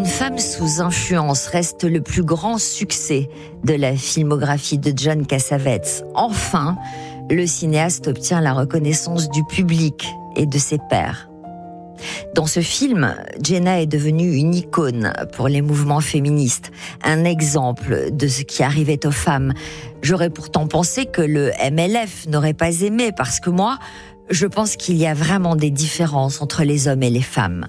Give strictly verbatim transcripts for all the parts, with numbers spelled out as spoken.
Une femme sous influence reste le plus grand succès de la filmographie de John Cassavetes. Enfin, le cinéaste obtient la reconnaissance du public et de ses pairs. Dans ce film, Jenna est devenue une icône pour les mouvements féministes, un exemple de ce qui arrivait aux femmes. J'aurais pourtant pensé que le M L F n'aurait pas aimé, parce que moi, je pense qu'il y a vraiment des différences entre les hommes et les femmes.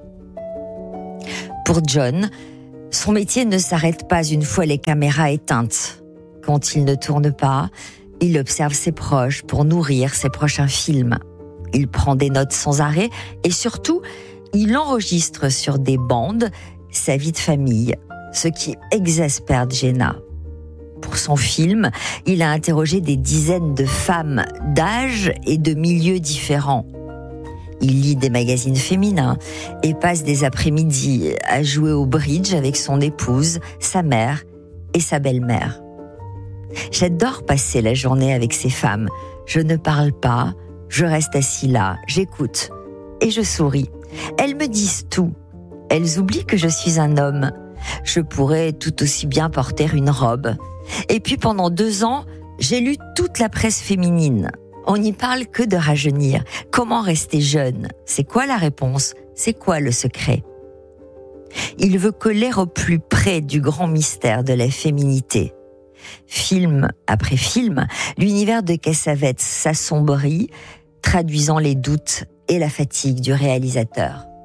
Pour John, son métier ne s'arrête pas une fois les caméras éteintes. Quand il ne tourne pas, il observe ses proches pour nourrir ses prochains films. Il prend des notes sans arrêt et surtout, il enregistre sur des bandes sa vie de famille, ce qui exaspère Jenna. Pour son film, il a interrogé des dizaines de femmes d'âge et de milieux différents. Il lit des magazines féminins et passe des après-midi à jouer au bridge avec son épouse, sa mère et sa belle-mère. J'adore passer la journée avec ces femmes. Je ne parle pas, je reste assis là, j'écoute et je souris. Elles me disent tout. Elles oublient que je suis un homme. Je pourrais tout aussi bien porter une robe. Et puis pendant deux ans, j'ai lu toute la presse féminine. On n'y parle que de rajeunir. Comment rester jeune? C'est quoi la réponse? C'est quoi le secret? Il veut coller au plus près du grand mystère de la féminité. Film après film, l'univers de Cassavetes s'assombrit, traduisant les doutes et la fatigue du réalisateur.